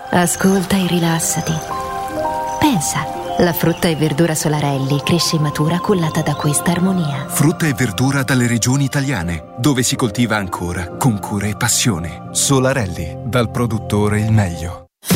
Ascolta e rilassati. Pensa, la frutta e verdura Solarelli cresce e matura cullata da questa armonia. Frutta e verdura dalle regioni italiane, dove si coltiva ancora con cura e passione. Solarelli, dal produttore il meglio.